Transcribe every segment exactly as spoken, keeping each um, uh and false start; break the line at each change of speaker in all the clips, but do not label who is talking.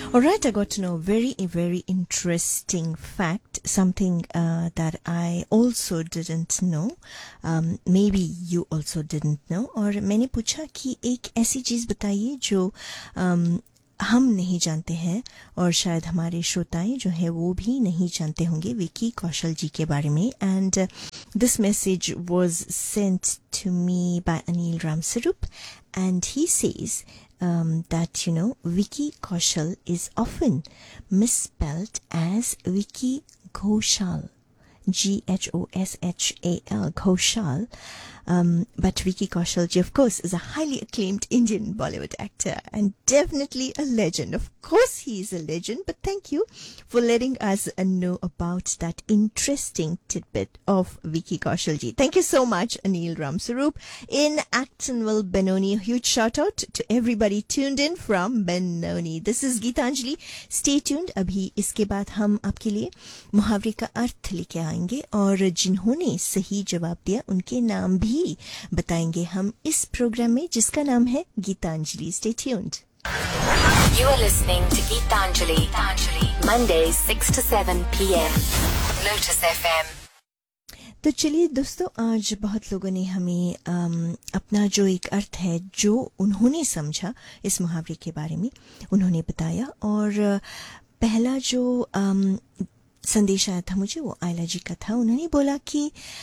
All right, I got to know very, very interesting fact, something uh, that I also didn't know. Um, maybe you also didn't know. और मैंने पूछा कि एक ऐसी चीज बताइए जो um, हम नहीं जानते हैं और शायद हमारे श्रोताएं जो है वो भी नहीं जानते होंगे विकी कौशल जी के बारे में. And uh, this message was sent to me by Anil Ramsarup, and he says um, that, you know, Vicky Kaushal is often misspelled as Vicky Ghoshal. G H O S H A L, Ghoshal. Um, but Vicky Kaushal ji, of course, is a highly acclaimed Indian Bollywood actor and definitely a legend. Of course, he is a legend, but thank you for letting us uh, know about that interesting tidbit of Vicky Kaushal ji. Thank you so much, Anil Ramsarup in Actonville, Benoni. A huge shout out to everybody tuned in from Benoni. This is Geetanjali. Stay tuned. Abhi iske baad hum aapke liye मुहावरे का अर्थ लेके आएंगे और जिन्होंने सही जवाब दिया उनके नाम भी बताएंगे हम इस प्रोग्राम में जिसका नाम है Geetanjali. Stay tuned.
You are listening to Geetanjali, Mondays six to seven p.m. Lotus F M.
तो चलिए दोस्तों, आज बहुत लोगों ने हमें आम, अपना जो एक अर्थ है जो उन्होंने समझा इस मुहावरे के बारे में उन्होंने बताया. और पहला जो आम, संदेश आया था मुझे वो आयला जी का था. उन्होंने बोला कि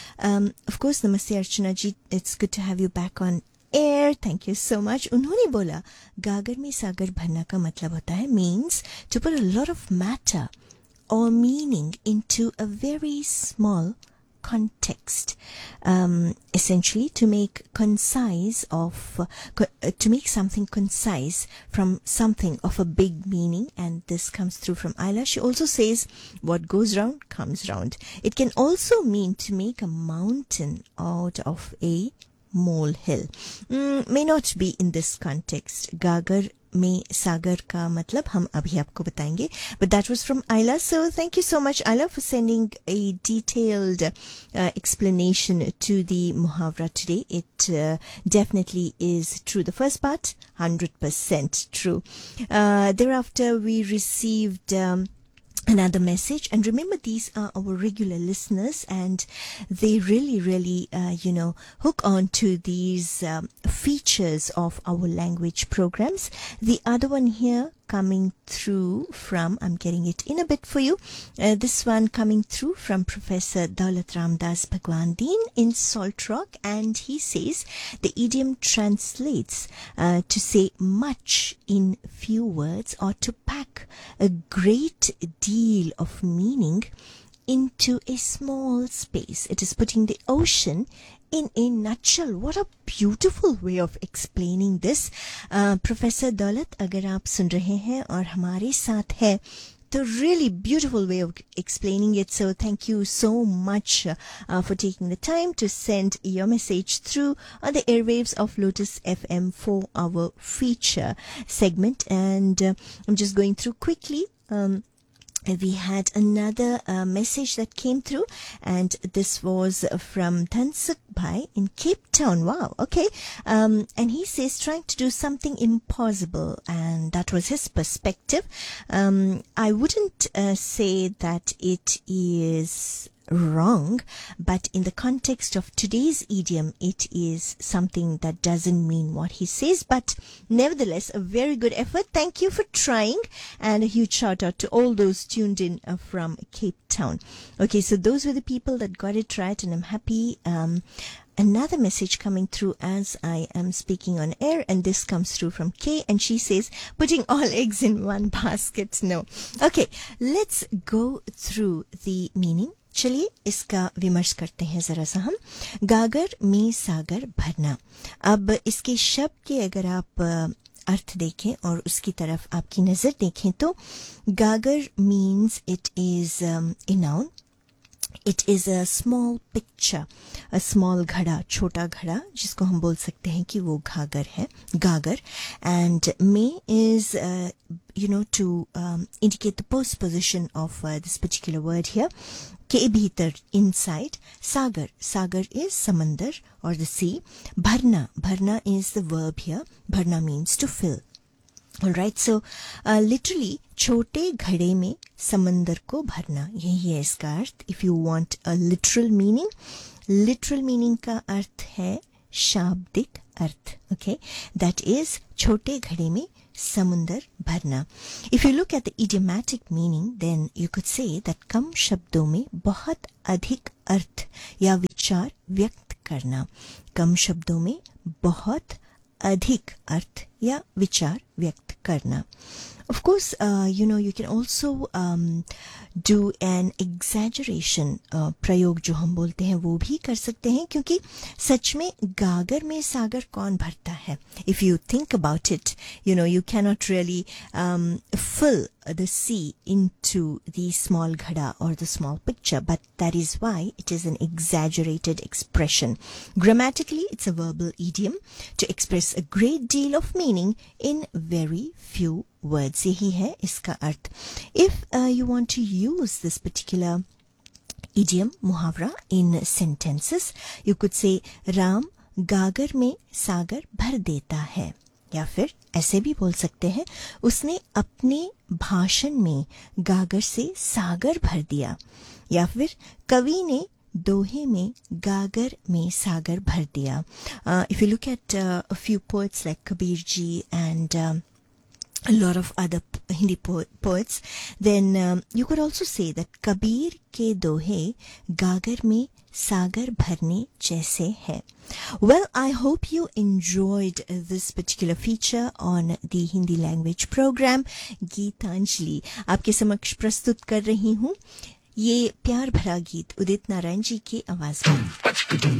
ऑफ कोर्स नमस्ते अर्चना जी, it's good to have you back on air, thank you so much. उन्होंने बोला गागर में सागर भरना का मतलब होता है means to put a lot of matter और meaning into a very small context, um, essentially to make concise of uh, co- to make something concise from something of a big meaning, and this comes through from Ayla. She also says what goes round comes round. It can also mean to make a mountain out of a molehill. Mm, may not be in this context. Gagar में सागर का मतलब हम अभी आपको बताएंगे, but that was from Ayla. So thank you so much, Ayla, for sending a detailed uh, explanation to the muhavra today. It uh, definitely is true. The first part, one hundred percent true. Uh, thereafter, we received um, another message, and remember these are our regular listeners and they really really uh, you know hook on to these um, features of our language programs. The other one here coming through from, I'm getting it in a bit for you, uh, this one coming through from Professor Daulat Ramdas Bhagwandeen in Salt Rock, and he says the idiom translates uh, to say much in few words or to pack a great deal of meaning into a small space. It is putting the ocean in a nutshell. What a beautiful way of explaining this. uh, Professor Daulat, अगर आप सुन रहे हैं और हमारे साथ है तो really beautiful way of explaining it. So thank you so much uh, for taking the time to send your message through on the airwaves of Lotus F M for our feature segment. And uh, I'm just going through quickly. Um, We had another uh, message that came through, and this was from Tansuk Bhai in Cape Town. Wow, okay. Um, and he says trying to do something impossible, and that was his perspective. Um, I wouldn't uh, say that it is wrong, but in the context of today's idiom, it is something that doesn't mean what he says, but nevertheless a very good effort. Thank you for trying, and a huge shout out to all those tuned in uh, from Cape Town. Okay, so those were the people that got it right, and I'm happy. Um, Another message coming through as I am speaking on air, and this comes through from Kay, and she says, putting all eggs in one basket. No. Okay, let's go through the meaning. चलिए इसका विमर्श करते हैं जरा सा हम. गागर में सागर भरना. अब इसके शब्द के अगर आप अर्थ देखें और उसकी तरफ आपकी नजर देखें तो गागर means it is um, a noun. It is a small picture, a small घड़ा, छोटा घड़ा जिसको हम बोल सकते हैं कि वो घागर है, गागर. And में is uh, you know to um, indicate the post position of uh, this particular word here. के भीतर, inside. सागर, सागर is समंदर or the sea. भरना, भरना is the verb here. भरना means to fill. Alright, so uh, literally छोटे घड़े में समंदर को भरना, यही है इसका अर्थ. If you want a literal meaning, literal meaning का अर्थ है शाब्दिक अर्थ. Okay, that is छोटे घड़े में समुंदर भरना. If you look at the idiomatic meaning, then you could say that कम शब्दों में बहुत अधिक अर्थ या विचार व्यक्त करना. कम शब्दों में बहुत अधिक अर्थ या विचार व्यक्त करना. Of course, uh, you know, you can also um, do an exaggeration. uh, प्रयोग जो हम बोलते हैं वो भी कर सकते हैं, क्योंकि सच में गागर में सागर कौन भरता है? If you think about it, you know, you cannot really um, fill the sea into the small ghada or the small picture, but that is why it is an exaggerated expression. Grammatically, it's a verbal idiom to express a great deal of meaning in very few words. यही है इसका अर्थ. If uh, you want to use this particular idiom, मुहावरा, in sentences, you could say Ram गागर में सागर भर देता है. या फिर ऐसे भी बोल सकते हैं उसने अपने भाषण में गागर से सागर भर दिया. या फिर कवि ने दोहे में गागर में सागर भर दिया. uh, if you look at uh, a few poets like Kabir ji and um, a lot of other Hindi po- poets, then um, you could also say that Kabir के दोहे गागर में सागर भरने जैसे है. Well, I hope you enjoyed this particular feature on the Hindi language program. Geetanjali आपके समक्ष प्रस्तुत कर रही हूँ ये प्यार भरा गीत उदित नारायण जी की आवाज में.